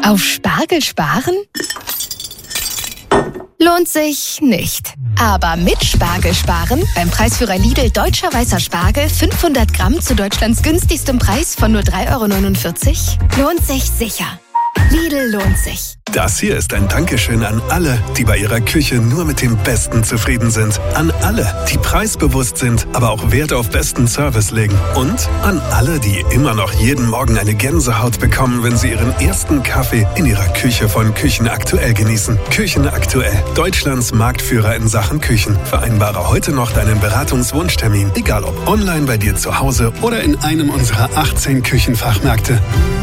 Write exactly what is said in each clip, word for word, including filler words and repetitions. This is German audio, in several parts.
Auf Spargel sparen? Lohnt sich nicht. Aber mit Spargel sparen, beim Preisführer Lidl Deutscher Weißer Spargel, fünfhundert Gramm zu Deutschlands günstigstem Preis von nur drei Euro neunundvierzig, lohnt sich sicher. Lidl lohnt sich. Das hier ist ein Dankeschön an alle, die bei ihrer Küche nur mit dem Besten zufrieden sind. An alle, die preisbewusst sind, aber auch Wert auf besten Service legen. Und an alle, die immer noch jeden Morgen eine Gänsehaut bekommen, wenn sie ihren ersten Kaffee in ihrer Küche von Küchen aktuell genießen. Küchen aktuell, Deutschlands Marktführer in Sachen Küchen. Vereinbare heute noch deinen Beratungswunschtermin, egal ob online bei dir zu Hause oder in einem unserer achtzehn Küchenfachmärkte.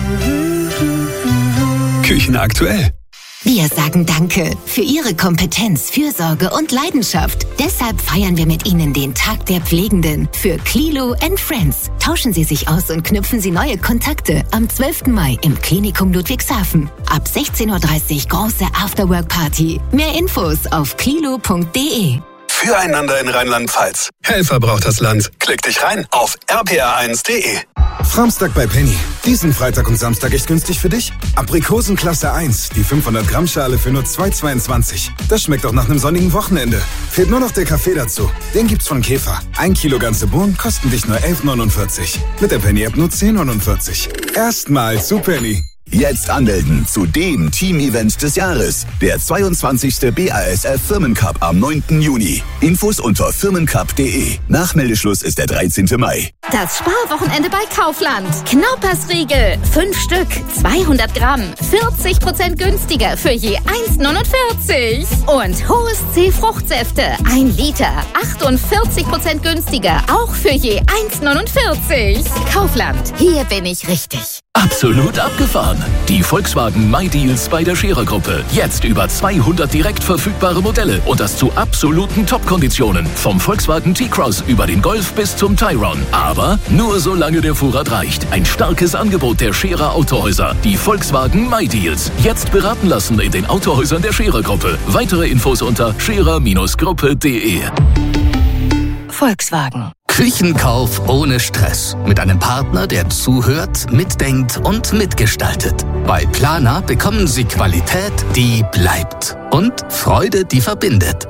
Küchen aktuell. Wir sagen Danke für Ihre Kompetenz, Fürsorge und Leidenschaft. Deshalb feiern wir mit Ihnen den Tag der Pflegenden für Klilo and Friends. Tauschen Sie sich aus und knüpfen Sie neue Kontakte am zwölften Mai im Klinikum Ludwigshafen. Ab sechzehn Uhr dreißig große Afterwork-Party. Mehr Infos auf klilo punkt de. Füreinander in Rheinland-Pfalz. Helfer braucht das Land. Klick dich rein auf r p r eins punkt de. Samstag bei Penny. Diesen Freitag und Samstag echt günstig für dich? Aprikosen Klasse eins, die fünfhundert Gramm Schale für nur zwei Euro zweiundzwanzig. Das schmeckt auch nach einem sonnigen Wochenende. Fehlt nur noch der Kaffee dazu. Den gibt's von Käfer. Ein Kilo ganze Bohnen kosten dich nur elf Euro neunundvierzig. Mit der Penny-App nur zehn Euro neunundvierzig. Erstmals zu Penny. Jetzt anmelden zu dem Team-Event des Jahres. Der zweiundzwanzigste B A S F Firmencup am neunten Juni. Infos unter firmencup punkt de. Nachmeldeschluss ist der dreizehnten Mai. Das Sparwochenende bei Kaufland. Knaupersriegel, fünf Stück, zweihundert Gramm, vierzig Prozent günstiger für je eins Euro neunundvierzig. Und Hohes C Fruchtsäfte, ein Liter, achtundvierzig Prozent günstiger, auch für je eins Euro neunundvierzig. Kaufland, hier bin ich richtig. Absolut abgefahren. Die Volkswagen MyDeals bei der Scherer-Gruppe. Jetzt über zweihundert direkt verfügbare Modelle und das zu absoluten Top-Konditionen. Vom Volkswagen T-Cross über den Golf bis zum Tayron. Aber nur solange der Vorrat reicht. Ein starkes Angebot der Scherer Autohäuser. Die Volkswagen MyDeals. Jetzt beraten lassen in den Autohäusern der Scherer-Gruppe. Weitere Infos unter scherer Gruppe punkt de. Volkswagen. Küchenkauf ohne Stress. Mit einem Partner, der zuhört, mitdenkt und mitgestaltet. Bei Planer bekommen Sie Qualität, die bleibt. Und Freude, die verbindet.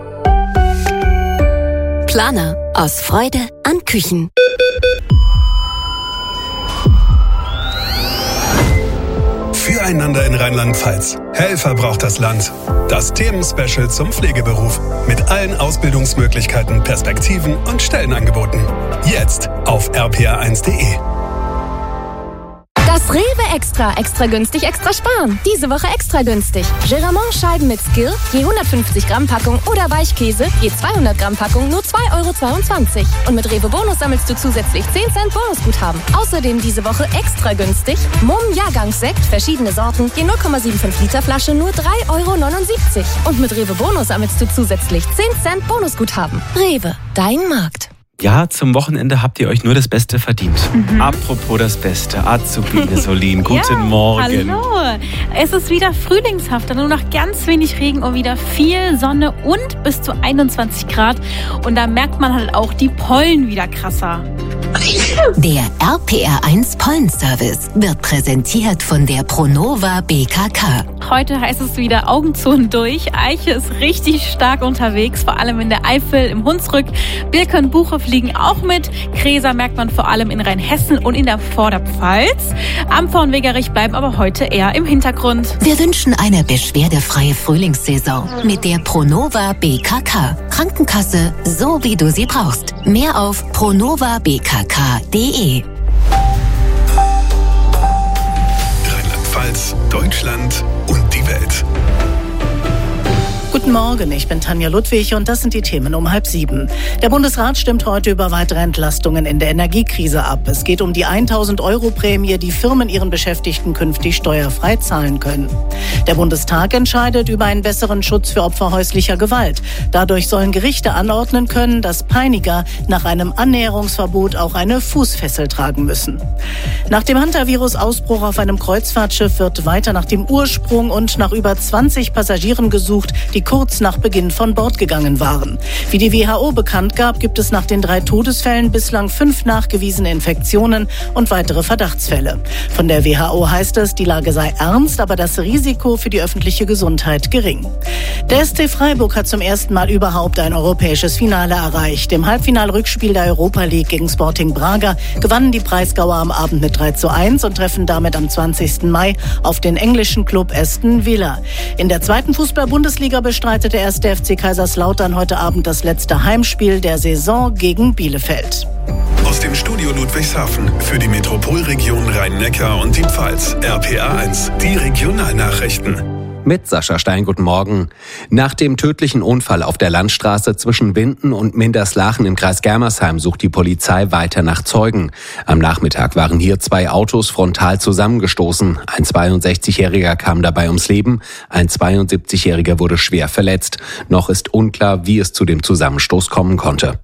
Planer. Aus Freude an Küchen. Füreinander in Rheinland-Pfalz. Helfer braucht das Land. Das Themenspecial zum Pflegeberuf. Mit allen Ausbildungsmöglichkeiten, Perspektiven und Stellenangeboten. Jetzt auf r p r eins punkt de. Das Rewe Extra. Extra günstig, extra sparen. Diese Woche extra günstig. Geramont-Scheiben mit Skill, je hundertfünfzig Gramm Packung oder Weichkäse, je zweihundert Gramm Packung, nur zwei Euro zweiundzwanzig. Und mit Rewe Bonus sammelst du zusätzlich zehn Cent Bonusguthaben. Außerdem diese Woche extra günstig. Mumm Jahrgangssekt, verschiedene Sorten, je null Komma fünfundsiebzig Liter Flasche, nur drei Euro neunundsiebzig. Und mit Rewe Bonus sammelst du zusätzlich zehn Cent Bonusguthaben. Rewe, dein Markt. Ja, zum Wochenende habt ihr euch nur das Beste verdient. Mhm. Apropos das Beste, Azubine Solin, guten ja, Morgen. Hallo, es ist wieder frühlingshaft, nur noch ganz wenig Regen und wieder viel Sonne und bis zu einundzwanzig Grad. Und da merkt man halt auch die Pollen wieder krasser. Der R P R eins Pollenservice wird präsentiert von der Pronova B K K. Heute heißt es wieder Augen zu und durch. Eiche ist richtig stark unterwegs, vor allem in der Eifel, im Hunsrück. Birke und Buche fliegen auch mit. Gräser merkt man vor allem in Rheinhessen und in der Vorderpfalz. Ampfer und Wegerich bleiben aber heute eher im Hintergrund. Wir wünschen eine beschwerdefreie Frühlingssaison mit der Pronova B K K. Krankenkasse, so wie du sie brauchst. Mehr auf pronova b k k punkt de. Rheinland-Pfalz, Deutschland und die Welt. Guten Morgen, ich bin Tanja Ludwig und das sind die Themen um halb sieben. Der Bundesrat stimmt heute über weitere Entlastungen in der Energiekrise ab. Es geht um die tausend Euro Prämie, die Firmen ihren Beschäftigten künftig steuerfrei zahlen können. Der Bundestag entscheidet über einen besseren Schutz für Opfer häuslicher Gewalt. Dadurch sollen Gerichte anordnen können, dass Peiniger nach einem Annäherungsverbot auch eine Fußfessel tragen müssen. Nach dem Hantavirus-Ausbruch auf einem Kreuzfahrtschiff wird weiter nach dem Ursprung und nach über zwanzig Passagieren gesucht, die kurz nach Beginn von Bord gegangen waren. Wie die W H O bekannt gab, gibt es nach den drei Todesfällen bislang fünf nachgewiesene Infektionen und weitere Verdachtsfälle. Von der W H O heißt es, die Lage sei ernst, aber das Risiko für die öffentliche Gesundheit gering. Der S C Freiburg hat zum ersten Mal überhaupt ein europäisches Finale erreicht. Im Halbfinalrückspiel der Europa League gegen Sporting Braga gewannen die Breisgauer am Abend mit drei zu eins und treffen damit am zwanzigsten Mai auf den englischen Club Aston Villa. In der zweiten Fußball-Bundesliga bestreitet der erste F C Kaiserslautern heute Abend das letzte Heimspiel der Saison gegen Bielefeld. Aus dem Studio Ludwigshafen für die Metropolregion Rhein-Neckar und die Pfalz. R P A eins, die Regionalnachrichten. Mit Sascha Stein, guten Morgen. Nach dem tödlichen Unfall auf der Landstraße zwischen Winden und Minderslachen im Kreis Germersheim sucht die Polizei weiter nach Zeugen. Am Nachmittag waren hier zwei Autos frontal zusammengestoßen. Ein zweiundsechzigjähriger kam dabei ums Leben, ein zweiundsiebzigjähriger wurde schwer verletzt. Noch ist unklar, wie es zu dem Zusammenstoß kommen konnte.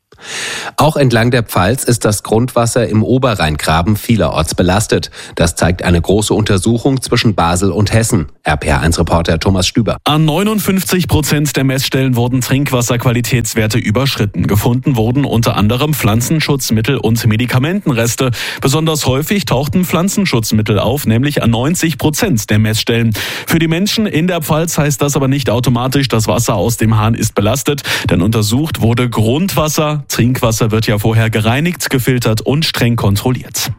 Auch entlang der Pfalz ist das Grundwasser im Oberrheingraben vielerorts belastet. Das zeigt eine große Untersuchung zwischen Basel und Hessen. R P A eins Reporter Thomas Stüber. An neunundfünfzig Prozent der Messstellen wurden Trinkwasserqualitätswerte überschritten. Gefunden wurden unter anderem Pflanzenschutzmittel und Medikamentenreste. Besonders häufig tauchten Pflanzenschutzmittel auf, nämlich an neunzig Prozent der Messstellen. Für die Menschen in der Pfalz heißt das aber nicht automatisch, das Wasser aus dem Hahn ist belastet, denn untersucht wurde Grundwasser. Trinkwasser wird ja vorher gereinigt, gefiltert und streng kontrolliert.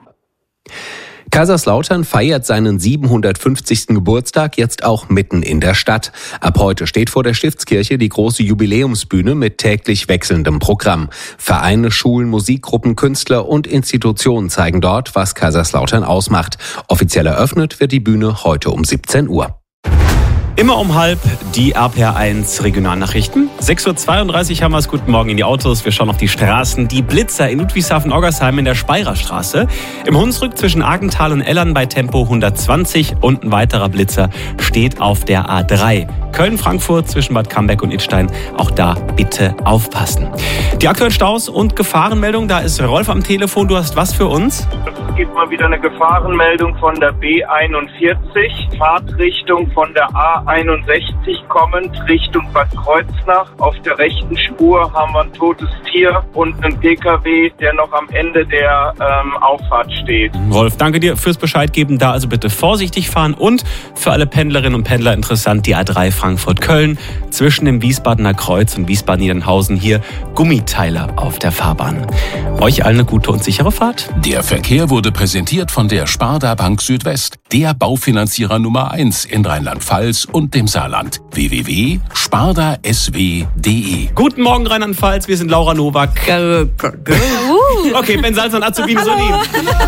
Kaiserslautern feiert seinen siebenhundertfünfzigsten Geburtstag jetzt auch mitten in der Stadt. Ab heute steht vor der Stiftskirche die große Jubiläumsbühne mit täglich wechselndem Programm. Vereine, Schulen, Musikgruppen, Künstler und Institutionen zeigen dort, was Kaiserslautern ausmacht. Offiziell eröffnet wird die Bühne heute um siebzehn Uhr. Immer um halb die R P A eins Regionalnachrichten. sechs Uhr zweiunddreißig haben wir es. Guten Morgen in die Autos. Wir schauen auf die Straßen. Die Blitzer in Ludwigshafen-Oggersheim in der Speirerstraße. Im Hunsrück zwischen Argenthal und Ellern bei Tempo hundertzwanzig. Und ein weiterer Blitzer steht auf der A drei. Köln-Frankfurt zwischen Bad Camberg und Idstein. Auch da bitte aufpassen. Die aktuellen Staus und Gefahrenmeldung. Da ist Rolf am Telefon. Du hast was für uns? Es gibt mal wieder eine Gefahrenmeldung von der B einundvierzig. Fahrtrichtung von der A einundsechzig kommend Richtung Bad Kreuznach. Auf der rechten Spur haben wir ein totes Tier und einen P K W, der noch am Ende der ähm, Auffahrt steht. Rolf, danke dir fürs Bescheid geben. Da also bitte vorsichtig fahren und für alle Pendlerinnen und Pendler interessant die A drei Frankfurt-Köln zwischen dem Wiesbadener Kreuz und Wiesbaden-Niedernhausen hier Gummiteile auf der Fahrbahn. Euch allen eine gute und sichere Fahrt. Der Verkehr wurde präsentiert von der Sparda Bank Südwest, der Baufinanzierer Nummer eins in Rheinland-Pfalz und dem Saarland. w w w punkt sparda s w punkt d e. Guten Morgen Rheinland-Pfalz, wir sind Laura Nowak. Okay, Ben Salz und Azubine Soli.